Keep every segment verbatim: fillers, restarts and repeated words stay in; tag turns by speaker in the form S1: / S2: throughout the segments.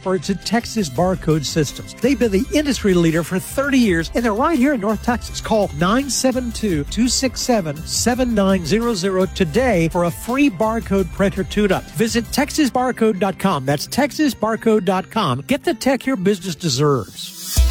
S1: experts at Texas Barcode Systems. They've been the industry leader for thirty years, and they're right here in North Texas. Call nine seven two, two six seven, seven nine zero zero today for a free barcode printer tune-up. Visit texas barcode dot com. That's texas barcode dot com. Get the tech your business deserves.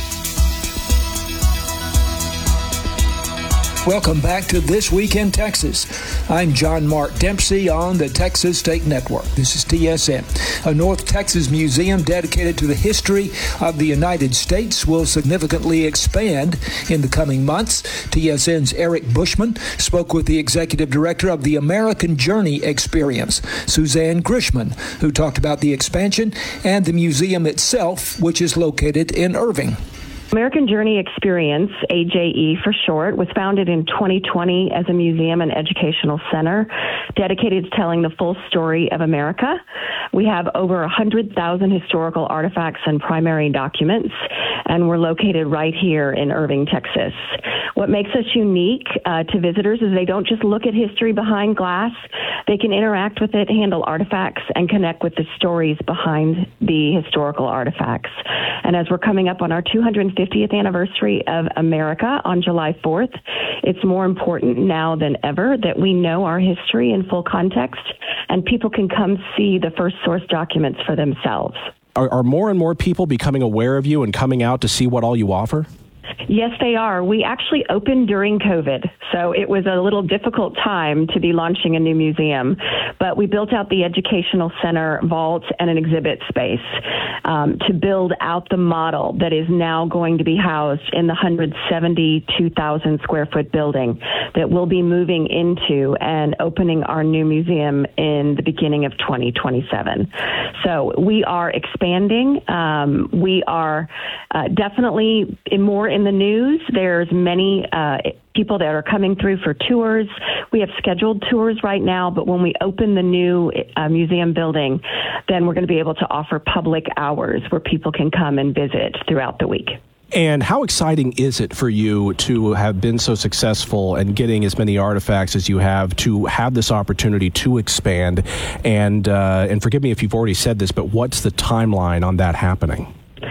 S2: Welcome back to This Week in Texas. I'm John Mark Dempsey on the Texas State Network. This is T S N. A North Texas museum dedicated to the history of the United States will significantly expand in the coming months. T S N's Eric Bushman spoke with the executive director of the American Journey Experience, Suzanne Grishman, who talked about the expansion and the museum itself, which is located in Irving.
S3: American Journey Experience, A J E for short, was founded in twenty twenty as a museum and educational center dedicated to telling the full story of America. We have over one hundred thousand historical artifacts and primary documents, and we're located right here in Irving, Texas. What makes us unique uh, to visitors is they don't just look at history behind glass. They can interact with it, handle artifacts, and connect with the stories behind the historical artifacts. And as we're coming up on our two hundred fiftieth anniversary of America on July fourth, it's more important now than ever that we know our history in full context and people can come see the first source documents for themselves.
S4: Are, are more and more people becoming aware of you and coming out to see what all you offer?
S3: Yes, they are. We actually opened during COVID, so it was a little difficult time to be launching a new museum. But we built out the educational center, vault, and an exhibit space um, to build out the model that is now going to be housed in the one hundred seventy-two thousand square foot building that we'll be moving into and opening our new museum in the beginning of twenty twenty-seven. So we are expanding. Um, we are uh, definitely more in the news. There's many uh, people that are coming through for tours. We have scheduled tours right now, but when we open the new uh, museum building, then we're going to be able to offer public hours where people can come and visit throughout the week.
S4: And how exciting is it for you to have been so successful and getting as many artifacts as you have to have this opportunity to expand? And uh, and forgive me if you've already said this, but what's the timeline on that happening?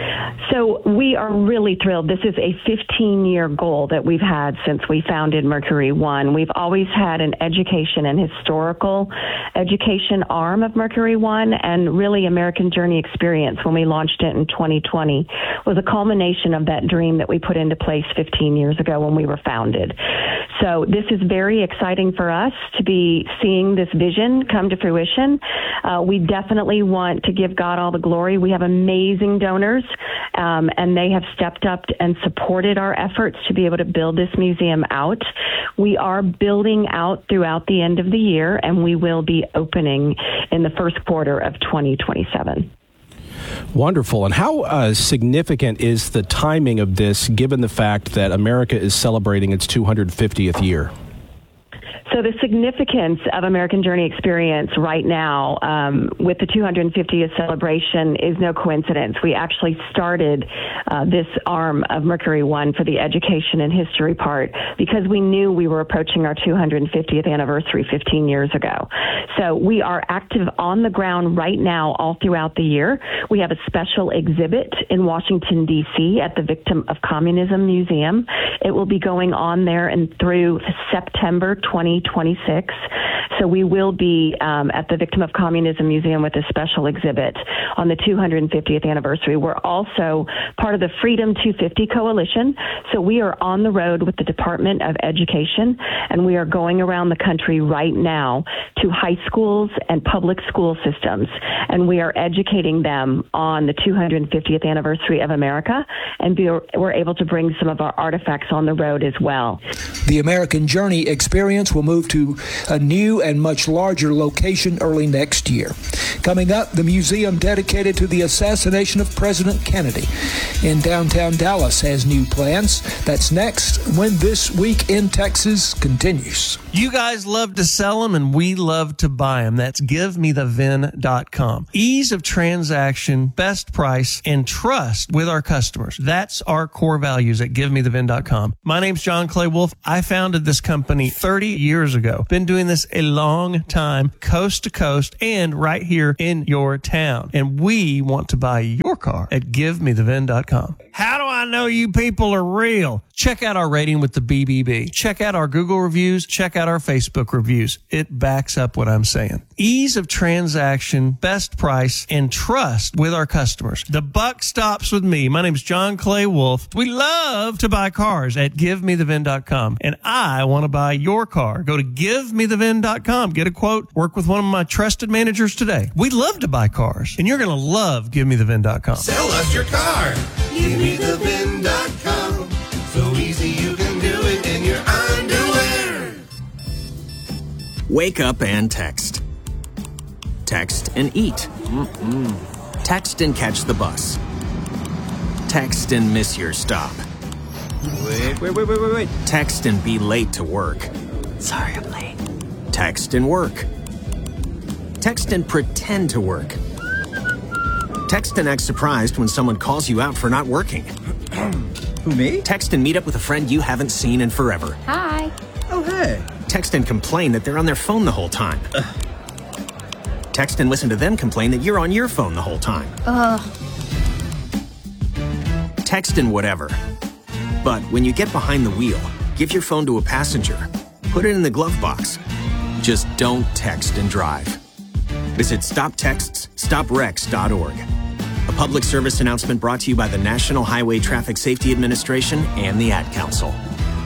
S3: So we are really thrilled. This is a fifteen-year goal that we've had since we founded Mercury One. We've always had an education and historical education arm of Mercury One, and really American Journey Experience, when we launched it in twenty twenty, was a culmination of that dream that we put into place fifteen years ago when we were founded. So this is very exciting for us to be seeing this vision come to fruition. Uh, we definitely want to give God all the glory. We have amazing donors. Um, and they have stepped up and supported our efforts to be able to build this museum out. We are building out throughout the end of the year, and we will be opening in the first quarter of twenty twenty-seven.
S4: Wonderful. And how uh, significant is the timing of this, given the fact that America is celebrating its two hundred fiftieth year?
S3: So the significance of American Journey Experience right now um, with the two hundred fiftieth celebration is no coincidence. We actually started uh, this arm of Mercury One for the education and history part because we knew we were approaching our two hundred fiftieth anniversary fifteen years ago. So we are active on the ground right now all throughout the year. We have a special exhibit in Washington, D C at the Victim of Communism Museum. It will be going on there and through September twenty twenty-six. So we will be um, at the Victim of Communism Museum with a special exhibit on the two hundred fiftieth anniversary. We're also part of the Freedom two fifty Coalition. So we are on the road with the Department of Education, and we are going around the country right now to high schools and public school systems, and we are educating them on the two hundred fiftieth anniversary of America, and we're able to bring some of our artifacts on the road as well.
S2: The American Journey Experience will move to a new and much larger location early next year. Coming up, the museum dedicated to the assassination of President Kennedy in downtown Dallas has new plans. That's next when This Week in Texas continues.
S5: You guys love to sell them, and we love to buy them. That's give me the vin dot com. Ease of transaction, best price, and trust with our customers. That's our core values at give me the vin dot com. My name's John Clay Wolf. I founded this company thirty years years ago. Been doing this a long time, coast to coast, and right here in your town. And we want to buy your car at give me the vin dot com. How do I know you people are real? Check out our rating with the B B B. Check out our Google reviews. Check out our Facebook reviews. It backs up what I'm saying. Ease of transaction, best price, and trust with our customers. The buck stops with me. My name is John Clay Wolf. We love to buy cars at give me the vin dot com. And I want to buy your car. Go to give me the vin dot com. Get a quote. Work with one of my trusted managers today. We love to buy cars. And you're going to love give me the vin dot com.
S6: Sell us your car. give me the vin dot com. So easy you can do it in your underwear.
S7: Wake up and text. Text and eat. Mm-mm. Text and catch the bus. Text and miss your stop.
S8: Wait, wait, wait, wait, wait, wait.
S7: Text and be late to work.
S8: Sorry, I'm late.
S7: Text and work. Text and pretend to work. Text and act surprised when someone calls you out for not working.
S8: Who, me?
S7: Text and meet up with a friend you haven't seen in forever.
S9: Hi.
S8: Oh, hey.
S7: Text and complain that they're on their phone the whole time.
S8: Ugh.
S7: Text and listen to them complain that you're on your phone the whole time.
S9: Ugh.
S7: Text and whatever. But when you get behind the wheel, give your phone to a passenger. Put it in the glove box. Just don't text and drive. Visit stop texts stop wrecks dot org. A public service announcement brought to you by the National Highway Traffic Safety Administration and the Ad Council.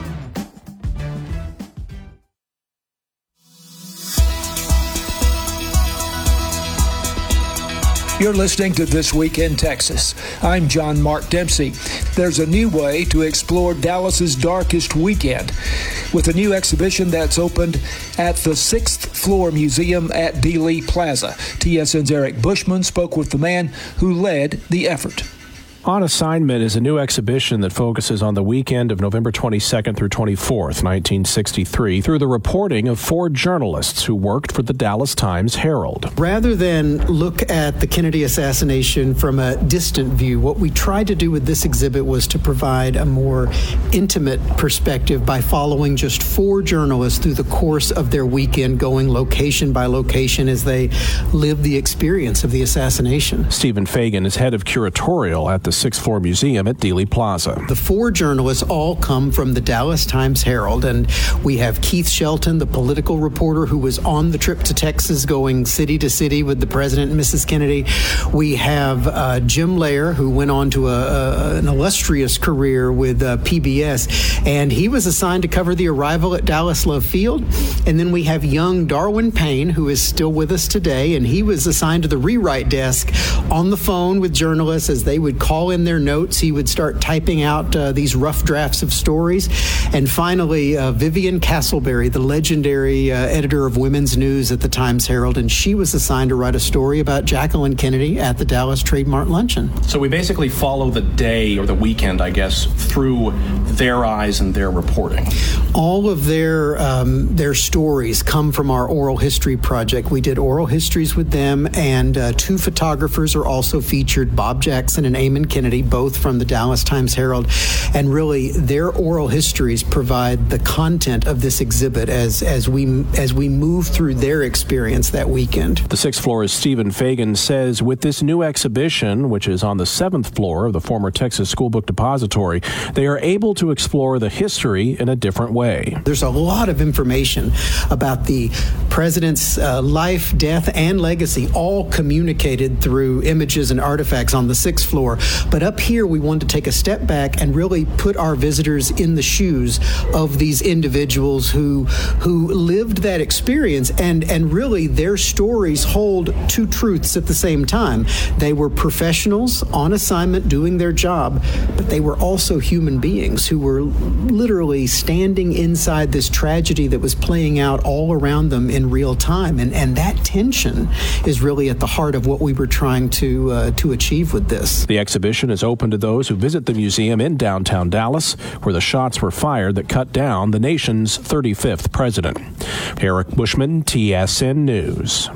S2: You're listening to This Week in Texas. I'm John Mark Dempsey. There's a new way to explore Dallas's darkest weekend with a new exhibition that's opened at the sixth floor museum at Dealey Plaza. T S N's Eric Bushman spoke with the man who led the effort.
S4: On Assignment is a new exhibition that focuses on the weekend of November twenty-second through twenty-fourth, nineteen sixty-three, through the reporting of four journalists who worked for the Dallas Times-Herald.
S10: Rather than look at the Kennedy assassination from a distant view, what we tried to do with this exhibit was to provide a more intimate perspective by following just four journalists through the course of their weekend, going location by location as they lived the experience of the assassination.
S4: Stephen Fagan is head of curatorial at the sixth floor museum at Dealey Plaza.
S10: The four journalists all come from the Dallas Times-Herald, and we have Keith Shelton, the political reporter who was on the trip to Texas going city to city with the president and Missus Kennedy. We have uh, Jim Lair, who went on to a, a, an illustrious career with uh, P B S, and he was assigned to cover the arrival at Dallas Love Field. And then we have young Darwin Payne, who is still with us today, and he was assigned to the rewrite desk on the phone with journalists as they would call in their notes. He would start typing out uh, these rough drafts of stories. And finally, uh, Vivian Castleberry, the legendary uh, editor of Women's News at the Times-Herald, and she was assigned to write a story about Jacqueline Kennedy at the Dallas Trademark Luncheon.
S11: So we basically follow the day or the weekend, I guess, through their eyes and their reporting.
S10: All of their um, their stories come from our oral history project. We did oral histories with them, and uh, two photographers are also featured, Bob Jackson and Eamon Kennedy, both from the Dallas Times-Herald. And really, their oral histories provide the content of this exhibit as as we as we move through their experience that weekend.
S4: The sixth floor, as Stephen Fagan says, with this new exhibition, which is on the seventh floor of the former Texas School Book Depository, they are able to explore the history in a different way.
S10: There's a lot of information about the president's uh, life, death, and legacy, all communicated through images and artifacts on the sixth floor. But up here, we wanted to take a step back and really put our visitors in the shoes of these individuals who who lived that experience, and, and really their stories hold two truths at the same time. They were professionals on assignment doing their job, but they were also human beings who were literally standing inside this tragedy that was playing out all around them in real time. And, and that tension is really at the heart of what we were trying to uh, to achieve with this.
S4: The exhibition is open to those who visit the museum in downtown Dallas, where the shots were fired that cut down the nation's thirty-fifth president. Eric Bushman, T S N News.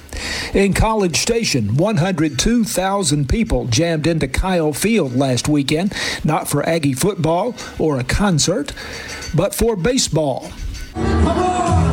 S2: In College Station, one hundred two thousand people jammed into Kyle Field last weekend, not for Aggie football or a concert, but for baseball.
S9: Come on!